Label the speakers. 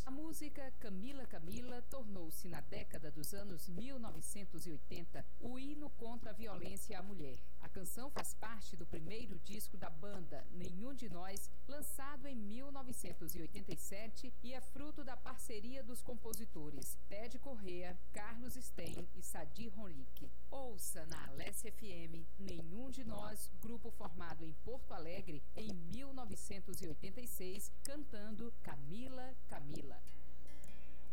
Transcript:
Speaker 1: A música Camila Camila tornou-se, na década dos anos 1980, o hino contra a violência à mulher. A canção faz parte do primeiro disco da banda, Nenhum de Nós, lançado em 1987 e é fruto da parceria dos compositores Ted Correa, Carlos Stein e Sadi Ronrique. Ouça na Alessia FM Nenhum de Nós, grupo formado em Porto Alegre em 1986, cantando Camila Camila.